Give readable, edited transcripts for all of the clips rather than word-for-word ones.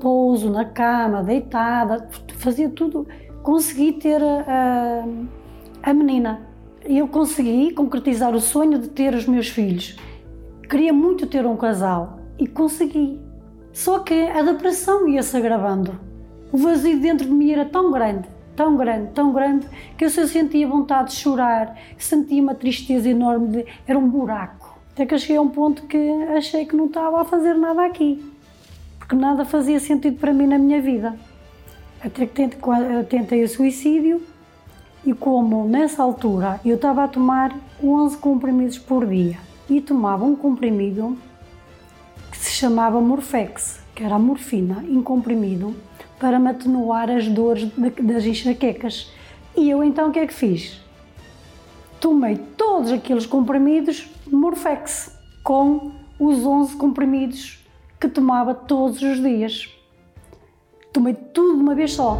repouso, na cama, deitada, fazia tudo. Consegui ter a menina. Eu consegui concretizar o sonho de ter os meus filhos. Queria muito ter um casal e consegui. Só que a depressão ia-se agravando. O vazio dentro de mim era tão grande, tão grande, tão grande, que eu só sentia vontade de chorar, sentia uma tristeza enorme, era um buraco. Até que eu cheguei a um ponto que achei que não estava a fazer nada aqui, porque nada fazia sentido para mim na minha vida. Até que tentei o suicídio e como nessa altura eu estava a tomar 11 comprimidos por dia e tomava um comprimido que se chamava Morfex, que era a morfina em comprimido, para me atenuar as dores das enxaquecas. E eu então o que é que fiz? Tomei todos aqueles comprimidos Morfex, com os 11 comprimidos que tomava todos os dias. Tomei tudo de uma vez só.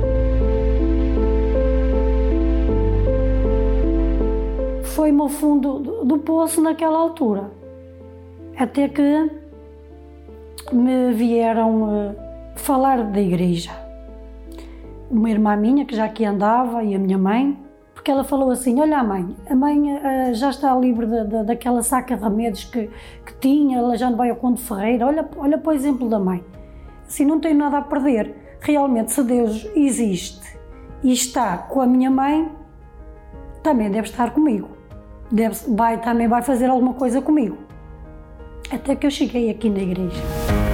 Foi-me ao fundo do poço naquela altura. Até que me vieram falar da igreja. Uma irmã minha, que já aqui andava, e a minha mãe, porque ela falou assim: olha a mãe já está livre daquela saca de remédios que tinha, ela já não vai ao Conde Ferreira, olha para o exemplo da mãe. Assim, não tenho nada a perder. Realmente, se Deus existe e está com a minha mãe, também deve estar comigo. Também vai fazer alguma coisa comigo. Até que eu cheguei aqui na igreja.